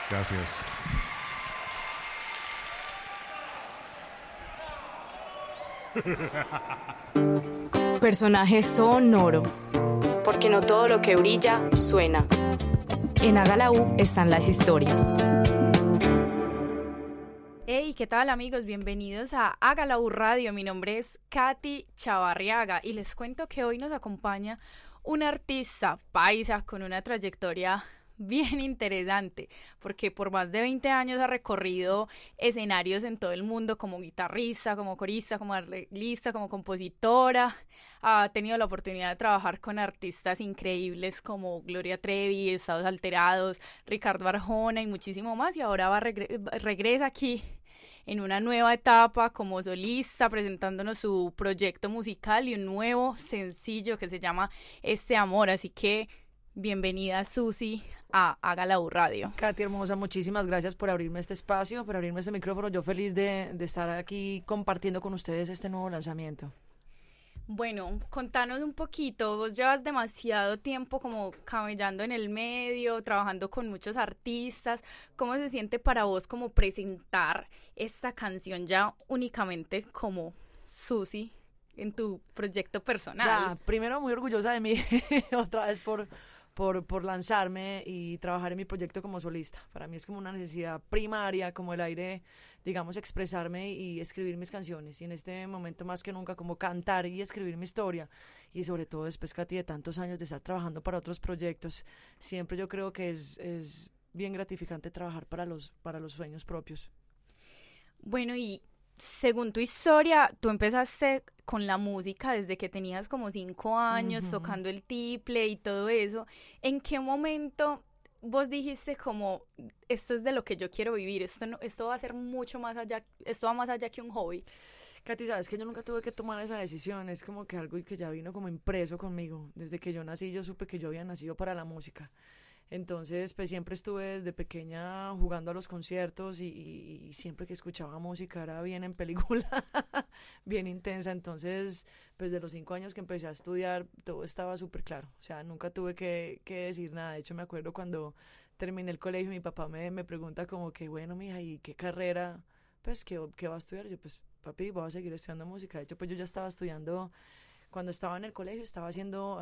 Gracias. Personaje sonoro, porque no todo lo que brilla suena. En Haga la U están las historias. Hey, ¿qué tal amigos? Bienvenidos a Haga la U Radio. Mi nombre es Katy Chavarriaga y les cuento que hoy nos acompaña un artista paisa con una trayectoria bien interesante, porque por más de 20 años ha recorrido escenarios en todo el mundo como guitarrista, como corista, como arreglista, como compositora. Ha tenido la oportunidad de trabajar con artistas increíbles como Gloria Trevi, Estados Alterados, Ricardo Arjona y muchísimo más, y ahora regresa aquí en una nueva etapa como solista, presentándonos su proyecto musical y un nuevo sencillo que se llama Este Amor. Así que bienvenida, Susi, a Haga la U Radio. Katy, hermosa, muchísimas gracias por abrirme este espacio, por abrirme este micrófono. Yo feliz de estar aquí compartiendo con ustedes este nuevo lanzamiento. Bueno, contanos un poquito. Vos llevas demasiado tiempo como camellando en el medio, trabajando con muchos artistas. ¿Cómo se siente para vos como presentar esta canción ya únicamente como Susi en tu proyecto personal? Ya, primero muy orgullosa de mí, otra vez por lanzarme y trabajar en mi proyecto como solista. Para mí es como una necesidad primaria, como el aire, digamos, expresarme y escribir mis canciones. Y en este momento más que nunca, como cantar y escribir mi historia. Y sobre todo después, Katy, de tantos años de estar trabajando para otros proyectos, siempre yo creo que es bien gratificante trabajar para los sueños propios. Bueno, y según tu historia, tú empezaste con la música desde que tenías como 5 años, tocando el tiple y todo eso. ¿En qué momento vos dijiste como, esto es de lo que yo quiero vivir, esto va a ser mucho más allá, esto va más allá que un hobby? Katy, sabes que yo nunca tuve que tomar esa decisión, es como que algo que ya vino como impreso conmigo. Desde que yo nací, yo supe que yo había nacido para la música. Entonces, pues siempre estuve desde pequeña jugando a los conciertos y siempre que escuchaba música era bien en película, bien intensa. Entonces, pues de los 5 años que empecé a estudiar, todo estaba súper claro. O sea, nunca tuve que decir nada. De hecho, me acuerdo cuando terminé el colegio, mi papá me pregunta como que, bueno, mija, ¿y qué carrera? Pues, ¿qué va a estudiar? Yo, pues, papi, voy a seguir estudiando música. De hecho, pues yo ya estaba estudiando. Cuando estaba en el colegio estaba haciendo,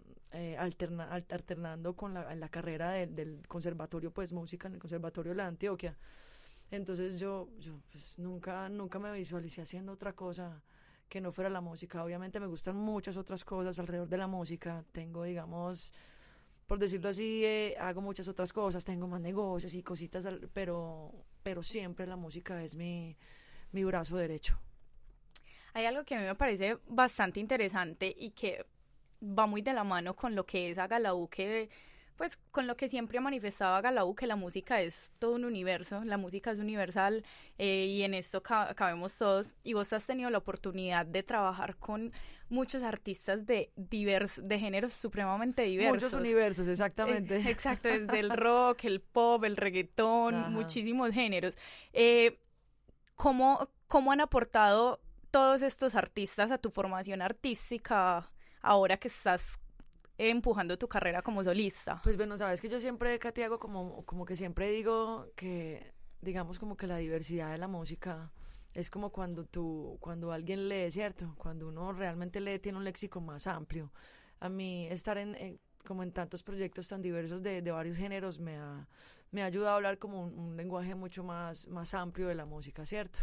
alternando con la carrera del conservatorio, pues música en el conservatorio de la Antioquia. Entonces yo pues nunca me visualicé haciendo otra cosa que no fuera la música. Obviamente me gustan muchas otras cosas alrededor de la música. Tengo, digamos, por decirlo así, hago muchas otras cosas, tengo más negocios y cositas, pero siempre la música es mi brazo derecho. Hay algo que a mí me parece bastante interesante y que va muy de la mano con lo que es Haga la U, pues con lo que siempre ha manifestado Haga la U, que la música es todo un universo, la música es universal, y en esto cabemos todos. Y vos has tenido la oportunidad de trabajar con muchos artistas de géneros supremamente diversos. Muchos universos, exactamente. Exacto, desde el rock, el pop, el reggaetón, Ajá. Muchísimos géneros. ¿Cómo han aportado todos estos artistas a tu formación artística ahora que estás empujando tu carrera como solista? Pues bueno, sabes que yo siempre, Katy, hago como que siempre digo que, digamos, como que la diversidad de la música es como cuando alguien lee, ¿cierto? Cuando uno realmente lee, tiene un léxico más amplio. A mí estar como en tantos proyectos tan diversos de varios géneros me ha ayudado a hablar como un lenguaje mucho más amplio de la música, ¿cierto?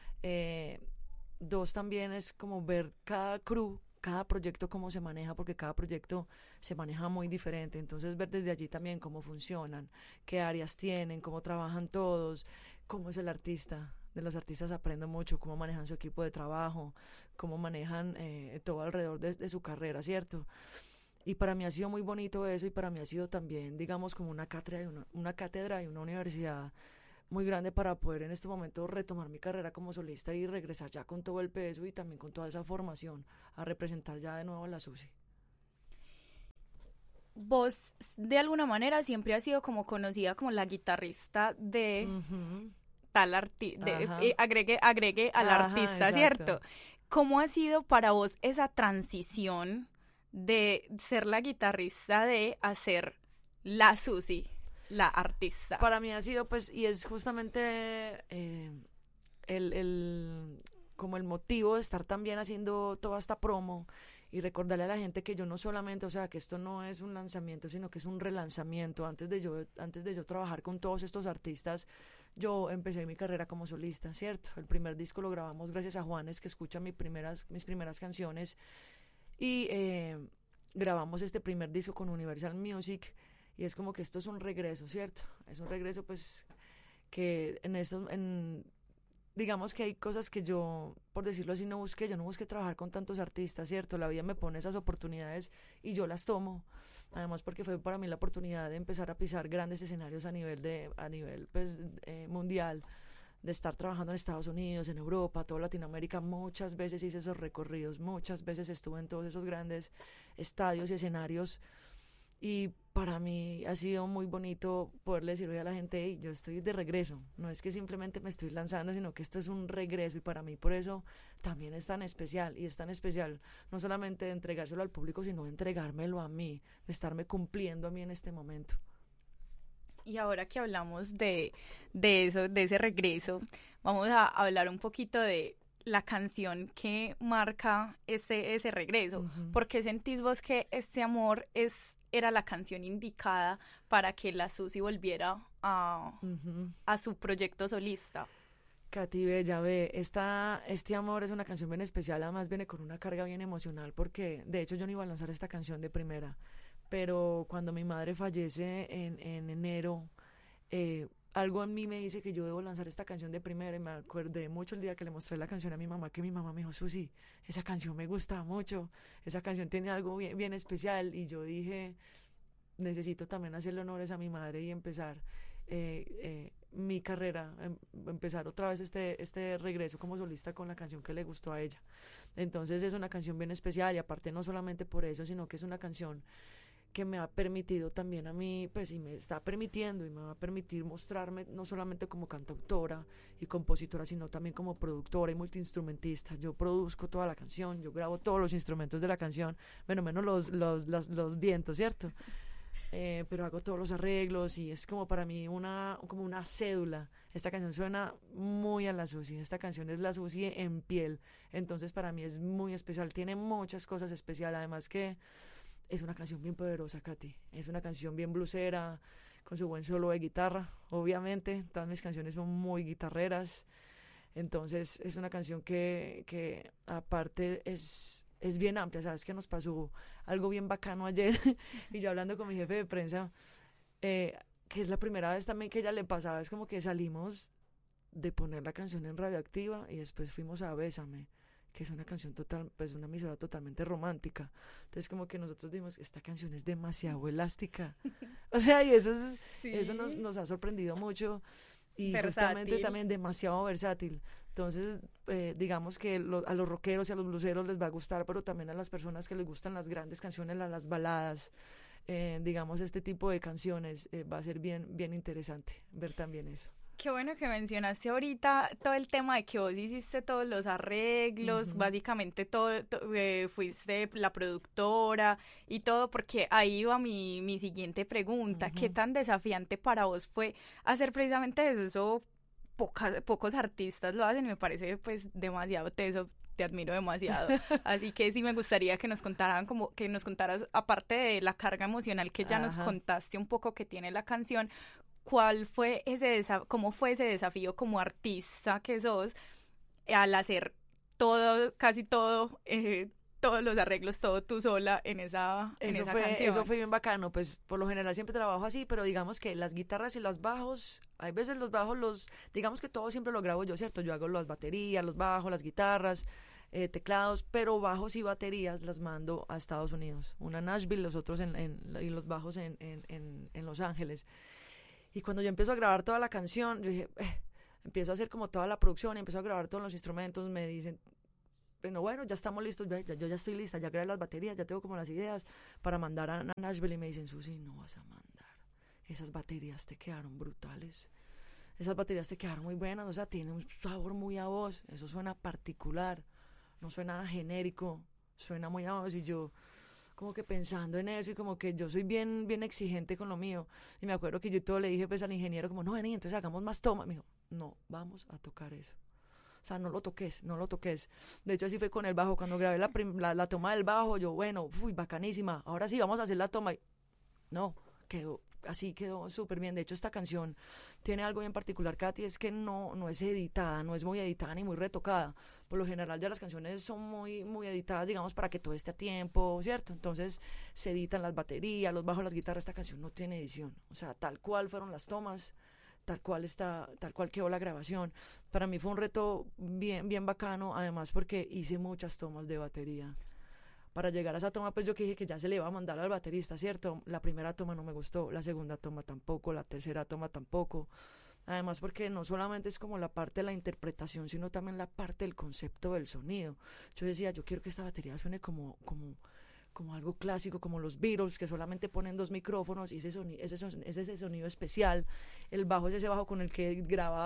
Dos, también es como ver cada proyecto cómo se maneja, porque cada proyecto se maneja muy diferente. Entonces ver desde allí también cómo funcionan, qué áreas tienen, cómo trabajan todos, cómo es el artista. De los artistas aprendo mucho, cómo manejan su equipo de trabajo, cómo manejan todo alrededor de su carrera, ¿cierto? Y para mí ha sido muy bonito eso, y para mí ha sido también, digamos, como una cátedra y una universidad muy grande para poder en este momento retomar mi carrera como solista y regresar ya con todo el peso y también con toda esa formación a representar ya de nuevo a la Susi. Vos de alguna manera siempre has sido como conocida como la guitarrista de tal artista, agregue al artista, exacto. ¿Cierto? ¿Cómo ha sido para vos esa transición de ser la guitarrista a ser la Susi? la artista? Para mí ha sido, pues, y es justamente como el motivo de estar también haciendo toda esta promo y recordarle a la gente que yo no solamente, o sea, que esto no es un lanzamiento, sino que es un relanzamiento. Antes de yo trabajar con todos estos artistas, yo empecé mi carrera como solista, ¿cierto? El primer disco lo grabamos gracias a Juanes, que escucha mis primeras canciones, y grabamos este primer disco con Universal Music, y es como que esto es un regreso, ¿cierto? Es un regreso, pues, que digamos que hay cosas que yo, por decirlo así, yo no busqué trabajar con tantos artistas, ¿cierto? La vida me pone esas oportunidades y yo las tomo, además porque fue para mí la oportunidad de empezar a pisar grandes escenarios a nivel pues, mundial, de estar trabajando en Estados Unidos, en Europa, toda Latinoamérica. Muchas veces hice esos recorridos, muchas veces estuve en todos esos grandes estadios y escenarios, y para mí ha sido muy bonito poderle decir hoy a la gente, hey, yo estoy de regreso, no es que simplemente me estoy lanzando, sino que esto es un regreso, y para mí por eso también es tan especial, y es tan especial no solamente de entregárselo al público, sino de entregármelo a mí, de estarme cumpliendo a mí en este momento. Y ahora que hablamos de eso, de ese regreso, vamos a hablar un poquito de la canción que marca ese regreso. Uh-huh. ¿Por qué sentís vos que Este Amor era la canción indicada para que la Susi volviera a su proyecto solista? Katy, bella, ve, Este Amor es una canción bien especial, además viene con una carga bien emocional, porque de hecho yo no iba a lanzar esta canción de primera, pero cuando mi madre fallece en enero, algo en mí me dice que yo debo lanzar esta canción de primera, y me acordé mucho el día que le mostré la canción a mi mamá, que mi mamá me dijo, Susi, esa canción me gusta mucho, esa canción tiene algo bien, bien especial, y yo dije, necesito también hacerle honores a mi madre y empezar mi carrera, empezar otra vez este regreso como solista con la canción que le gustó a ella. Entonces es una canción bien especial, y aparte no solamente por eso, sino que es una canción que me ha permitido también a mí, pues, y me está permitiendo y me va a permitir mostrarme no solamente como cantautora y compositora, sino también como productora y multiinstrumentista. Yo produzco toda la canción, yo grabo todos los instrumentos de la canción, bueno, menos los vientos, ¿cierto? Pero hago todos los arreglos, y es como para mí como una cédula. Esta canción suena muy a la Susi, esta canción es la Susi en piel, entonces para mí es muy especial, tiene muchas cosas especiales, además que es una canción bien poderosa, Katy. Es una canción bien blusera, con su buen solo de guitarra, obviamente. Todas mis canciones son muy guitarreras. Entonces es una canción que aparte es bien amplia. Sabes que nos pasó algo bien bacano ayer, y yo hablando con mi jefe de prensa, que es la primera vez también que a ella le pasaba. Es como que salimos de poner la canción en Radioactiva y después fuimos a Bésame, que es una canción pues una emisora totalmente romántica. Entonces como que nosotros dijimos, esta canción es demasiado elástica. O sea, y eso Sí. eso nos ha sorprendido mucho, y Versátil. justamente también demasiado versátil. Entonces, digamos que a los rockeros y a los bluseros les va a gustar, pero también a las personas que les gustan las grandes canciones, las baladas, digamos, este tipo de canciones, va a ser bien, bien interesante ver también eso. Qué bueno que mencionaste ahorita todo el tema de que vos hiciste todos los arreglos, Uh-huh. básicamente fuiste la productora y todo, porque ahí iba mi siguiente pregunta. Uh-huh. ¿Qué tan desafiante para vos fue hacer precisamente eso? Eso pocos artistas lo hacen y me parece pues demasiado teso. Te admiro demasiado. Así que sí me gustaría que nos contaras, aparte de la carga emocional que ya nos Ajá. contaste un poco que tiene la canción, ¿cómo fue ese desafío como artista que sos al hacer todo, casi todo, todos los arreglos, todo tú sola en esa canción? Eso fue bien bacano, pues por lo general siempre trabajo así, pero digamos que las guitarras y los bajos, hay veces los bajos, digamos que todo siempre lo grabo yo, ¿cierto? Yo hago las baterías, los bajos, las guitarras, teclados, pero bajos y baterías las mando a Estados Unidos, una en Nashville, los otros y los bajos en Los Ángeles. Y cuando yo empiezo a grabar toda la canción, yo dije, empiezo a hacer como toda la producción, y empiezo a grabar todos los instrumentos, me dicen, bueno, ya estamos listos, yo ya estoy lista, ya grabé las baterías, ya tengo como las ideas para mandar a Nashville, y me dicen, Susi, no vas a mandar, esas baterías te quedaron brutales, esas baterías te quedaron muy buenas, o sea, tiene un sabor muy a voz, eso suena particular, no suena genérico, suena muy a voz. Y yo, como que pensando en eso y como que yo soy bien, bien exigente con lo mío. Y me acuerdo que yo todo le dije pues al ingeniero como, no, vení, entonces hagamos más tomas. Me dijo, no, vamos a tocar eso. O sea, no lo toques, no lo toques. De hecho, así fue con el bajo. Cuando grabé la toma del bajo, yo, bueno, uy, bacanísima. Ahora sí, vamos a hacer la toma. Y no, quedó súper bien. De hecho, esta canción tiene algo bien particular, Katy, es que no es editada, no es muy editada ni muy retocada. Por lo general ya las canciones son muy, muy editadas, digamos, para que todo esté a tiempo, ¿cierto? Entonces se editan las baterías, los bajos, las guitarras. Esta canción no tiene edición. O sea, tal cual fueron las tomas, tal cual quedó la grabación. Para mí fue un reto bien, bien bacano, además porque hice muchas tomas de batería. Para llegar a esa toma, pues yo que dije que ya se le iba a mandar al baterista, ¿cierto? La primera toma no me gustó, la segunda toma tampoco, la tercera toma tampoco. Además porque no solamente es como la parte de la interpretación, sino también la parte del concepto del sonido. Yo decía, yo quiero que esta batería suene como algo clásico, como los Beatles, que solamente ponen 2 micrófonos y ese sonido especial. El bajo es ese bajo con el que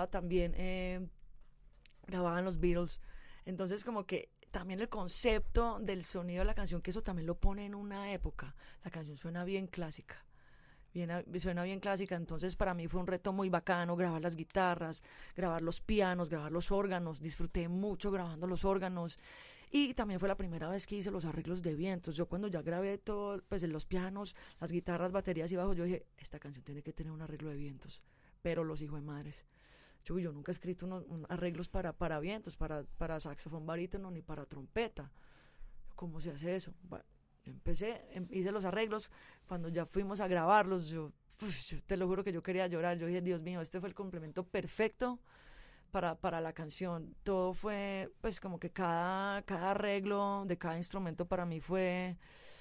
grababan los Beatles. Entonces como que también el concepto del sonido de la canción, que eso también lo pone en una época. La canción suena bien clásica. Suena bien clásica, entonces para mí fue un reto muy bacano grabar las guitarras, grabar los pianos, grabar los órganos. Disfruté mucho grabando los órganos. Y también fue la primera vez que hice los arreglos de vientos. Yo cuando ya grabé todo, pues en los pianos, las guitarras, baterías y bajos, yo dije, esta canción tiene que tener un arreglo de vientos. Pero los hijos de madres. Yo nunca he escrito arreglos para vientos, para saxofón barítono ni para trompeta. ¿Cómo se hace eso? Bueno, yo hice los arreglos. Cuando ya fuimos a grabarlos, yo te lo juro que yo quería llorar. Yo dije, Dios mío, este fue el complemento perfecto para la canción. Todo fue, pues como que cada arreglo de cada instrumento para mí fue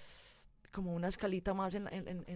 como una escalita más en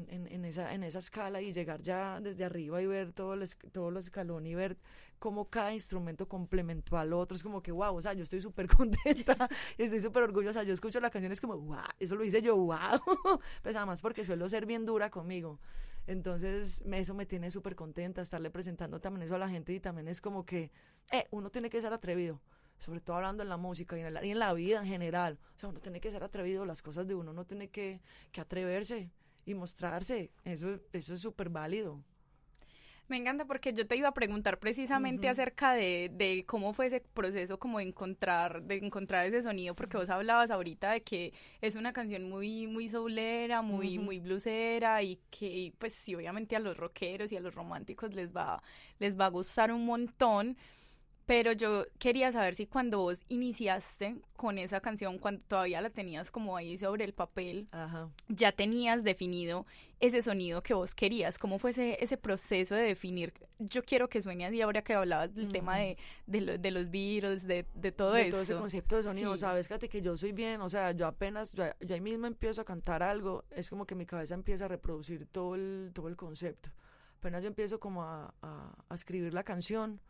esa escala, y llegar ya desde arriba y ver todo el escalón y ver cómo cada instrumento complementó al otro. Es como que wow, o sea, yo estoy súper contenta y estoy súper orgullosa. Yo escucho la canción, es como wow, eso lo hice yo, wow. Pues además porque suelo ser bien dura conmigo, entonces eso me tiene súper contenta, estarle presentando también eso a la gente. Y también es como que uno tiene que ser atrevido, sobre todo hablando en la música y en la vida en general. O sea, uno tiene que ser atrevido, las cosas de uno tiene que atreverse y mostrarse. Eso es súper válido. Me encanta, porque yo te iba a preguntar precisamente acerca de cómo fue ese proceso como de encontrar ese sonido, porque vos hablabas ahorita de que es una canción muy, muy soulera, muy, muy bluesera, y que pues sí, obviamente a los rockeros y a los románticos les va a gustar un montón. Pero yo quería saber si cuando vos iniciaste con esa canción, cuando todavía la tenías como ahí sobre el papel, ya tenías definido ese sonido que vos querías. ¿Cómo fue ese proceso de definir? Yo quiero que suene así, ahora que hablabas del tema de los Beatles, de todo eso. De todo ese concepto de sonido, sí. Sabes, Katy, que yo soy bien, o sea, yo ahí mismo empiezo a cantar algo, es como que mi cabeza empieza a reproducir todo el concepto. Apenas yo empiezo como a escribir la canción,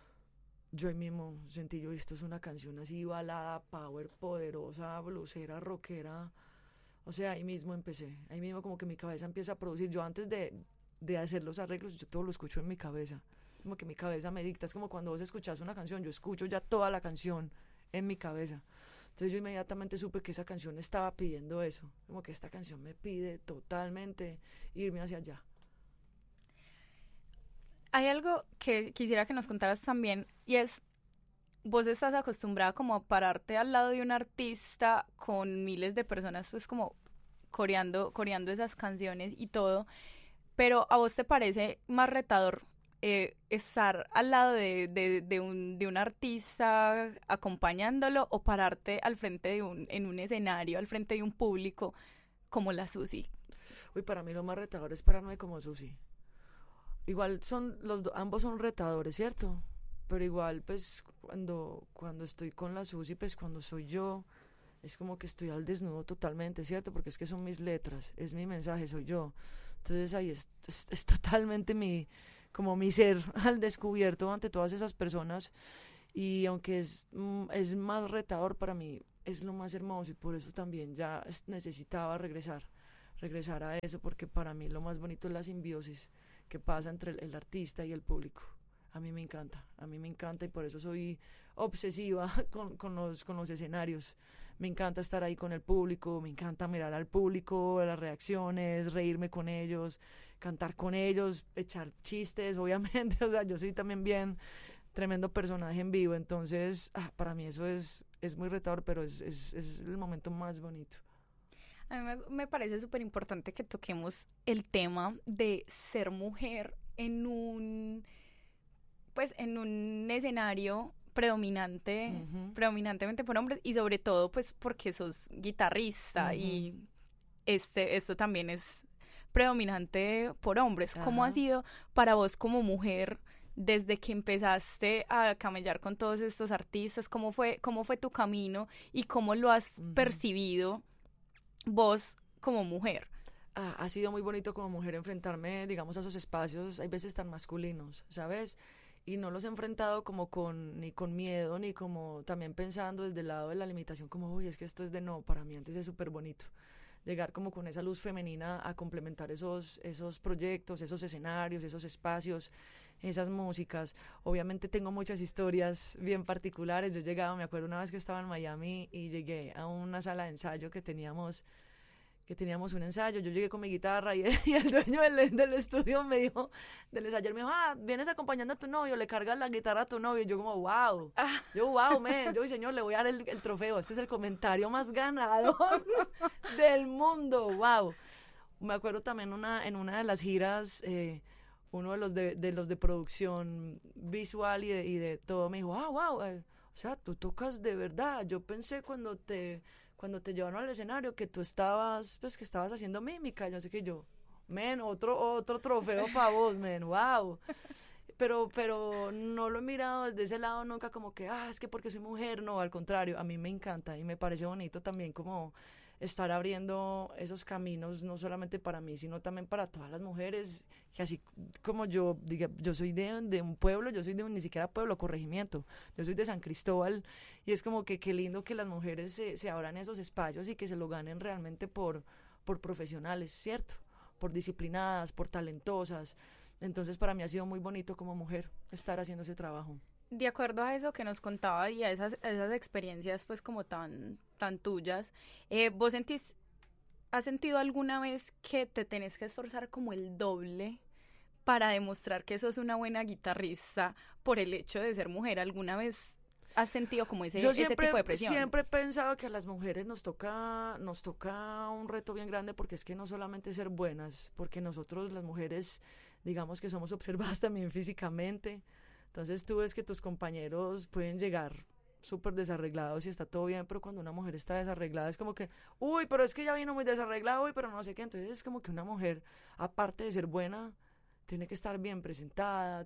yo ahí mismo sentí, esto es una canción así, balada, power, poderosa, blusera, rockera. O sea, ahí mismo empecé, ahí mismo como que mi cabeza empieza a producir. Yo antes de hacer los arreglos, yo todo lo escucho en mi cabeza, como que mi cabeza me dicta. Es como cuando vos escuchás una canción, yo escucho ya toda la canción en mi cabeza. Entonces yo inmediatamente supe que esa canción estaba pidiendo eso, como que esta canción me pide totalmente irme hacia allá. Hay algo que quisiera que nos contaras también, y es, vos estás acostumbrada como a pararte al lado de un artista con miles de personas, pues como coreando esas canciones y todo, pero ¿a vos te parece más retador estar al lado de un artista acompañándolo, o pararte al frente en un escenario, al frente de un público como la Susi? Uy, para mí lo más retador es pararme como Susi. Igual ambos son retadores, ¿cierto? Pero igual, pues, cuando estoy con la Susi, pues, cuando soy yo, es como que estoy al desnudo totalmente, ¿cierto? Porque es que son mis letras, es mi mensaje, soy yo. Entonces ahí es totalmente como mi ser al descubierto ante todas esas personas. Y aunque es más retador, para mí es lo más hermoso, y por eso también ya necesitaba regresar a eso, porque para mí lo más bonito es la simbiosis que pasa entre el artista y el público. A mí me encanta, y por eso soy obsesiva con los escenarios. me encanta estar ahí con el público, me encanta mirar al público, las reacciones, reírme con ellos, cantar con ellos, echar chistes, obviamente, o sea, yo soy también bien tremendo personaje en vivo, entonces para mí eso es muy retador, pero es el momento más bonito. A mí me parece súper importante que toquemos el tema de ser mujer en un escenario predominantemente por hombres, y sobre todo pues porque sos guitarrista y esto también es predominante por hombres. ¿Cómo ha sido para vos como mujer desde que empezaste a camellar con todos estos artistas? ¿Cómo fue tu camino y cómo lo has percibido vos como mujer? Ha sido muy bonito como mujer enfrentarme, digamos, a esos espacios, hay veces tan masculinos, ¿sabes? Y no los he enfrentado como ni con miedo, ni como también pensando desde el lado de la limitación, como, uy, es que esto es de no, para mí antes es súper bonito. Llegar como con esa luz femenina a complementar esos proyectos, esos escenarios, esos espacios, esas músicas. Obviamente tengo muchas historias bien particulares. Yo llegaba, me acuerdo una vez que estaba en Miami y llegué a una sala de ensayo que teníamos un ensayo, yo llegué con mi guitarra y el dueño del estudio me dijo, del ensayo, me dijo, vienes acompañando a tu novio, le cargas la guitarra a tu novio, y yo como, wow, man, yo, señor, le voy a dar el trofeo, este es el comentario más ganado del mundo, wow. Me acuerdo también en una de las giras, uno de los de producción visual y de todo, me dijo, wow, o sea, tú tocas de verdad, yo pensé cuando te llevaron al escenario que tú estabas haciendo mímica, yo sé que yo, otro trofeo para vos, wow. Pero no lo he mirado desde ese lado nunca como que, es que porque soy mujer, no, al contrario, a mí me encanta y me parece bonito también como estar abriendo esos caminos, no solamente para mí, sino también para todas las mujeres, que así como yo soy de un pueblo, yo soy ni siquiera pueblo, corregimiento, yo soy de San Cristóbal, y es como que qué lindo que las mujeres se abran esos espacios y que se lo ganen realmente por profesionales, ¿cierto? Por disciplinadas, por talentosas. Entonces para mí ha sido muy bonito como mujer estar haciendo ese trabajo. De acuerdo a eso que nos contaba y a esas experiencias pues como tan tuyas, ¿vos has sentido alguna vez que te tenés que esforzar como el doble para demostrar que sos una buena guitarrista por el hecho de ser mujer? ¿Alguna vez has sentido como ese tipo de presión? Siempre he pensado que a las mujeres nos toca un reto bien grande, porque es que no solamente ser buenas, porque nosotros las mujeres digamos que somos observadas también físicamente. Entonces tú ves que tus compañeros pueden llegar súper desarreglados y está todo bien, pero cuando una mujer está desarreglada es como que, uy, pero es que ya vino muy desarreglada, uy, pero no sé qué. Entonces es como que una mujer, aparte de ser buena, tiene que estar bien presentada,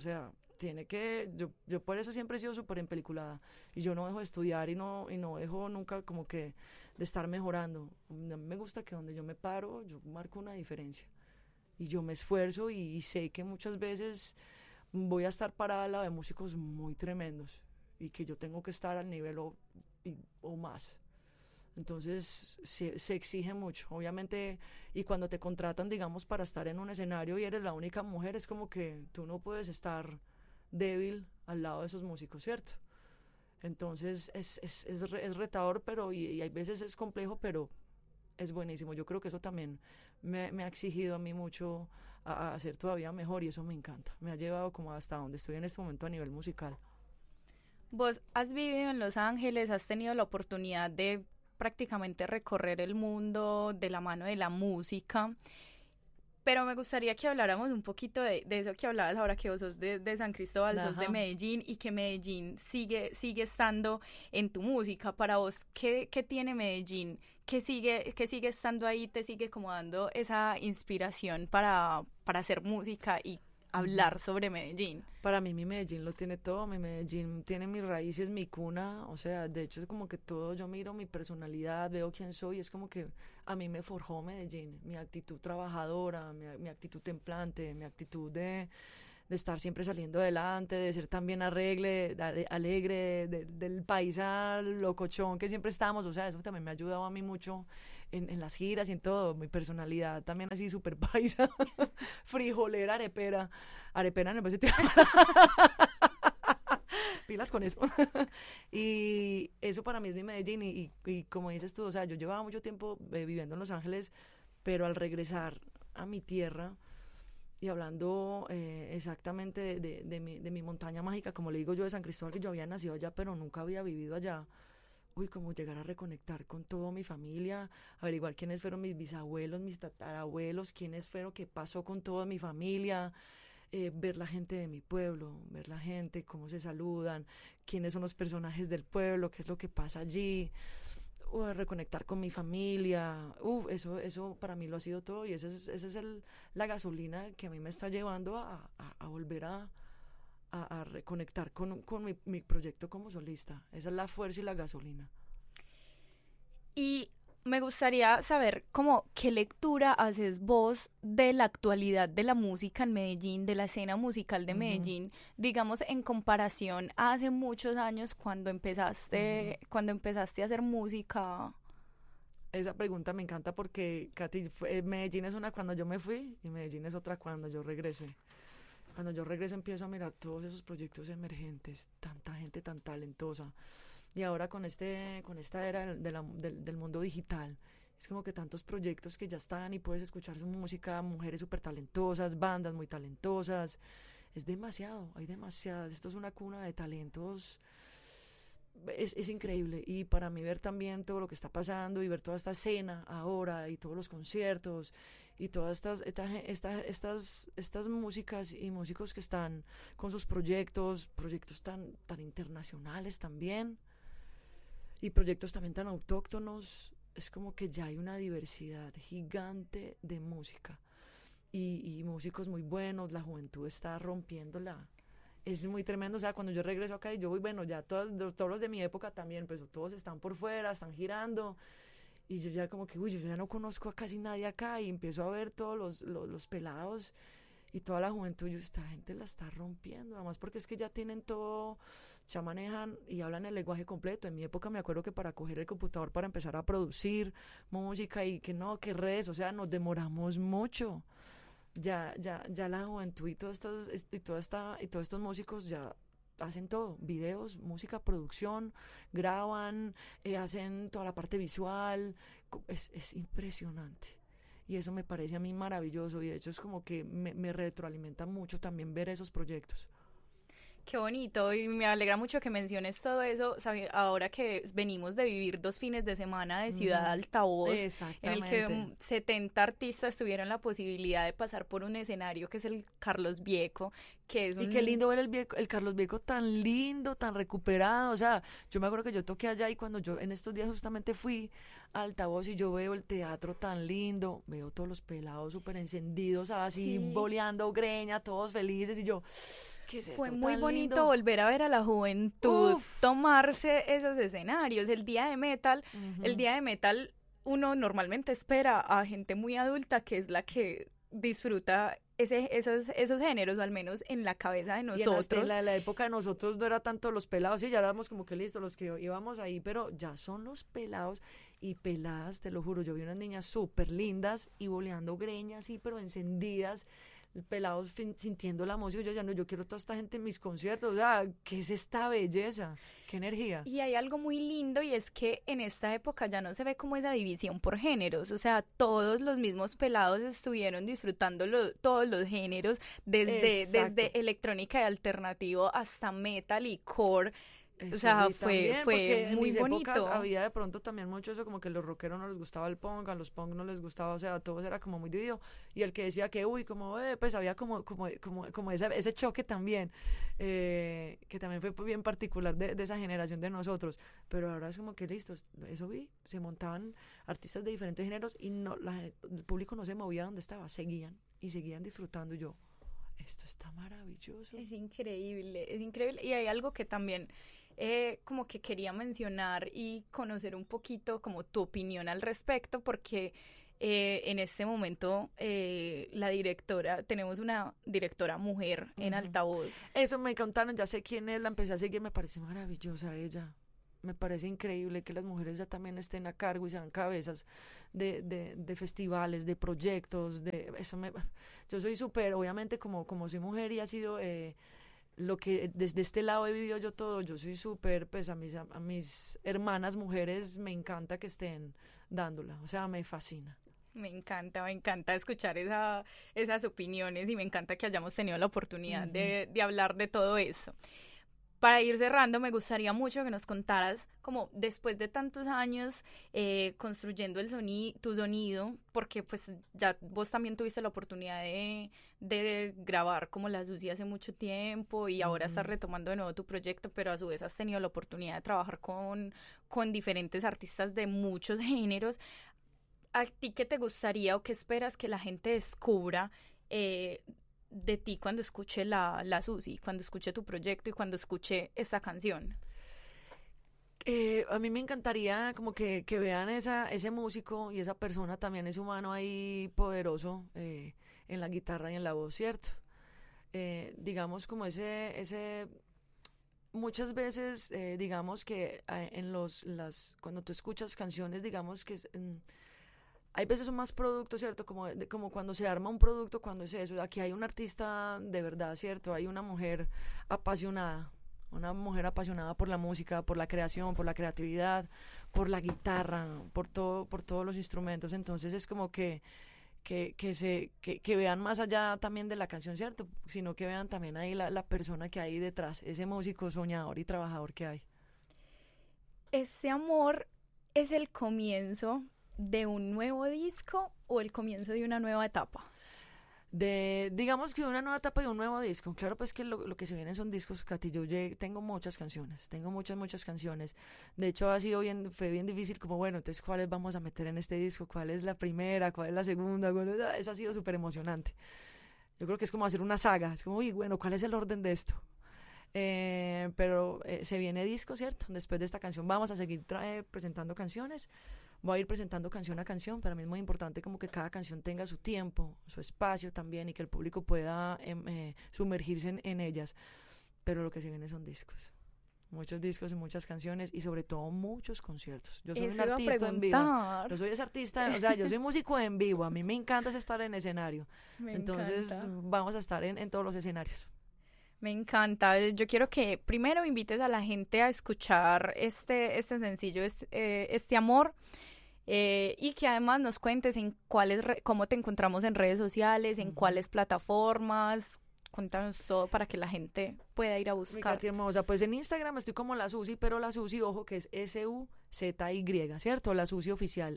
yo por eso siempre he sido súper empeliculada, y yo no dejo de estudiar y no dejo nunca como que de estar mejorando. A mí me gusta que donde yo me paro, yo marco una diferencia, y yo me esfuerzo y sé que muchas veces voy a estar parada al lado de músicos muy tremendos y que yo tengo que estar al nivel o más. Entonces se exige mucho, obviamente, y cuando te contratan, digamos, para estar en un escenario y eres la única mujer, es como que tú no puedes estar débil al lado de esos músicos, ¿cierto? Entonces es retador, pero y hay veces es complejo, pero es buenísimo. Yo creo que eso también me ha exigido a mí mucho a ser todavía mejor, y eso me encanta. Me ha llevado como hasta donde estoy en este momento a nivel musical. Vos has vivido en Los Ángeles, has tenido la oportunidad de prácticamente recorrer el mundo de la mano de la música, pero me gustaría que habláramos un poquito de eso que hablabas ahora, que vos sos de San Cristóbal, sos de Medellín, y que Medellín sigue estando en tu música. Para vos, ¿qué tiene Medellín? ¿Qué sigue estando ahí, te sigue como dando esa inspiración para hacer música y hablar sobre Medellín? Para mí mi Medellín lo tiene todo, mi Medellín tiene mis raíces, mi cuna, o sea, de hecho es como que todo, yo miro mi personalidad, veo quién soy, es como que a mí me forjó Medellín, mi actitud trabajadora, mi actitud templante, mi actitud de estar siempre saliendo adelante, de ser también alegre, del paisa locochón que siempre estamos, o sea, eso también me ha ayudado a mí mucho en las giras y en todo. Mi personalidad también así súper paisa, frijolera, arepera no me parece pilas con eso. Y eso para mí es mi Medellín y como dices tú, o sea, yo llevaba mucho tiempo viviendo en Los Ángeles, pero al regresar a mi tierra y hablando exactamente de mi montaña mágica, como le digo yo, de San Cristóbal, que yo había nacido allá, pero nunca había vivido allá. Uy, como llegar a reconectar con toda mi familia, averiguar quiénes fueron mis bisabuelos, mis tatarabuelos, quiénes fueron, qué pasó con toda mi familia, ver la gente de mi pueblo, ver la gente, cómo se saludan, quiénes son los personajes del pueblo, qué es lo que pasa allí, reconectar con mi familia, eso para mí lo ha sido todo y esa es la gasolina que a mí me está llevando a volver a reconectar con mi proyecto como solista. Esa es la fuerza y la gasolina. Y me gustaría saber qué lectura haces vos de la actualidad de la música en Medellín, de la escena musical de Medellín, digamos en comparación a hace muchos años cuando empezaste a hacer música. Esa pregunta me encanta porque, Katy, Medellín es una cuando yo me fui y Medellín es otra cuando yo regresé. Cuando yo regreso empiezo a mirar todos esos proyectos emergentes, tanta gente tan talentosa. Y ahora con esta era del mundo digital, es como que tantos proyectos que ya están y puedes escuchar su música, mujeres súper talentosas, bandas muy talentosas. Es demasiado, hay demasiadas. Esto es una cuna de talentos. Es increíble. Y para mí ver también todo lo que está pasando y ver toda esta escena ahora y todos los conciertos y todas estas músicas y músicos que están con sus proyectos tan internacionales también y proyectos también tan autóctonos, es como que ya hay una diversidad gigante de música y músicos muy buenos, la juventud está rompiéndola. Es muy tremendo, o sea, cuando yo regreso acá y yo voy, bueno, ya todos los de mi época también, pues todos están por fuera, están girando, y yo ya como que, yo ya no conozco a casi nadie acá, y empiezo a ver todos los pelados y toda la juventud, esta gente la está rompiendo, además porque es que ya tienen todo, ya manejan y hablan el lenguaje completo. En mi época me acuerdo que para coger el computador para empezar a producir música y que redes, o sea, nos demoramos mucho. Ya la juventud y todos estos músicos ya hacen todo, videos, música, producción, graban, hacen toda la parte visual, es impresionante. Y eso me parece a mí maravilloso y de hecho es como que me retroalimenta mucho también ver esos proyectos. Qué bonito, y me alegra mucho que menciones todo eso, ahora que venimos de vivir 2 fines de semana de Ciudad Altavoz, en el que 70 artistas tuvieron la posibilidad de pasar por un escenario que es el Carlos Bieco, que es Y qué lindo ver el Carlos Bieco tan lindo, tan recuperado, o sea, yo me acuerdo que yo toqué allá y cuando yo en estos días justamente fui a Altavoz y yo veo el teatro tan lindo, veo todos los pelados súper encendidos, así boleando greña, todos felices y yo, ¿qué es esto? Fue muy tan bonito lindo? volver a ver a la juventud tomarse esos escenarios. El día de metal, uno normalmente espera a gente muy adulta que es la que disfruta esos géneros, o al menos en la cabeza de nosotros. Y en la época de nosotros no era tanto los pelados, sí, ya éramos como que listos los que íbamos ahí, pero ya son los pelados y peladas, te lo juro, yo vi unas niñas súper lindas y boleando greñas, sí, pero encendidas, pelados sintiendo la música. Yo quiero toda esta gente en mis conciertos, o sea, ¿qué es esta belleza? ¿Qué energía? Y hay algo muy lindo y es que en esta época ya no se ve como esa división por géneros, o sea, todos los mismos pelados estuvieron disfrutando todos los géneros, desde electrónica y alternativo hasta metal y core. Eso, o sea, fue muy en mis bonito. Épocas había de pronto también mucho eso, como que a los rockeros no les gustaba el punk, a los punk no les gustaba, o sea, todos era como muy dividido. Y el que decía que, pues había como ese choque también, que también fue bien particular de esa generación de nosotros. Pero ahora es como que listos, eso se montaban artistas de diferentes géneros y el público no se movía donde estaba, seguían disfrutando. Y yo, esto está maravilloso. Es increíble. Y hay algo que también como que quería mencionar y conocer un poquito como tu opinión al respecto, porque en este momento tenemos una directora mujer en Altavoz. Eso me contaron, ya sé quién es, la empecé a seguir, me parece maravillosa ella. Me parece increíble que las mujeres ya también estén a cargo y sean cabezas de festivales, de proyectos, yo soy súper, obviamente como soy mujer y ha sido lo que desde este lado he vivido yo todo, yo soy súper, pues a mis hermanas mujeres me encanta que estén dándola, o sea, me fascina. Me encanta escuchar esas opiniones y me encanta que hayamos tenido la oportunidad de hablar de todo eso. Para ir cerrando, me gustaría mucho que nos contaras, como después de tantos años construyendo tu sonido, porque pues ya vos también tuviste la oportunidad de grabar como La Susi hace mucho tiempo y ahora estás retomando de nuevo tu proyecto, pero a su vez has tenido la oportunidad de trabajar con diferentes artistas de muchos géneros. ¿A ti qué te gustaría o qué esperas que la gente descubra de ti cuando escuche la Susi, cuando escuche tu proyecto y cuando escuche esta canción? A mí me encantaría como que vean ese músico y esa persona también, ese humano ahí poderoso en la guitarra y en la voz, ¿cierto? Digamos como ese muchas veces digamos que cuando tú escuchas canciones, digamos que hay veces son más productos, ¿cierto? Como cuando se arma un producto, cuando es eso. Aquí hay un artista de verdad, ¿cierto? Hay una mujer apasionada por la música, por la creación, por la creatividad, por la guitarra, por todos los instrumentos. Entonces es como que vean más allá también de la canción, ¿cierto? Sino que vean también ahí la persona que hay detrás, ese músico soñador y trabajador que hay. ¿Ese amor es el comienzo de un nuevo disco o el comienzo de una nueva etapa? Digamos que una nueva etapa y un nuevo disco. Claro, pues que lo que se vienen son discos, Katy. Yo tengo muchas canciones, muchas canciones. De hecho, fue bien difícil, como bueno, entonces, ¿cuáles vamos a meter en este disco? ¿Cuál es la primera? ¿Cuál es la segunda? Eso ha sido súper emocionante. Yo creo que es como hacer una saga. Es como, uy, bueno, ¿cuál es el orden de esto? Pero se viene disco, ¿cierto? Después de esta canción vamos a seguir presentando canciones. Voy a ir presentando canción a canción. Para mí es muy importante como que cada canción tenga su tiempo, su espacio también, y que el público pueda sumergirse en ellas. Pero lo que se viene son discos. Muchos discos y muchas canciones y sobre todo muchos conciertos. Yo soy un artista en vivo. Yo soy ese artista, o sea, yo soy músico en vivo. A mí me encanta estar en escenario. Entonces vamos a estar en todos los escenarios. Me encanta. Yo quiero que primero invites a la gente a escuchar este sencillo, este amor, y que además nos cuentes en cómo te encontramos en redes sociales, en cuáles plataformas. Cuéntanos todo para que la gente pueda ir a buscar. Katy hermosa, pues en Instagram estoy como La Susi, pero La Susi, ojo, que es SUZY, ¿cierto? La Susi oficial.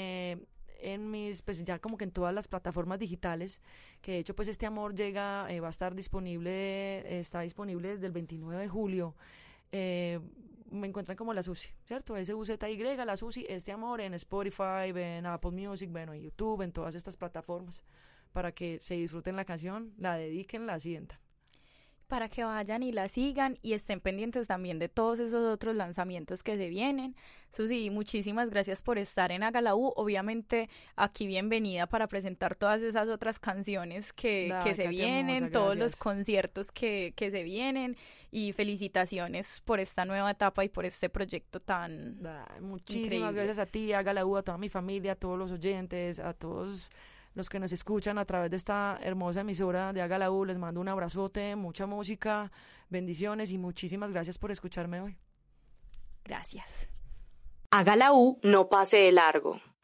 Pues ya como que en todas las plataformas digitales, que de hecho pues este amor va a estar está disponible desde el 29 de julio. Me encuentran como La Susi, ¿cierto? SUZY, La Susi, este amor, en Spotify, en Apple Music, bueno, en YouTube, en todas estas plataformas, para que se disfruten la canción, la dediquen, la sientan. Para que vayan y la sigan y estén pendientes también de todos esos otros lanzamientos que se vienen. Susi, muchísimas gracias por estar en Hágala U. Obviamente aquí bienvenida para presentar todas esas otras canciones que se vienen, hermosa, todos los conciertos que se vienen, y felicitaciones por esta nueva etapa y por este proyecto tan muchísimas increíble. Gracias a ti, Hágala U, a toda mi familia, a todos los oyentes, a todos los que nos escuchan a través de esta hermosa emisora de Hágala U. Les mando un abrazote, mucha música, bendiciones y muchísimas gracias por escucharme hoy. Gracias. Hágala U, no pase de largo.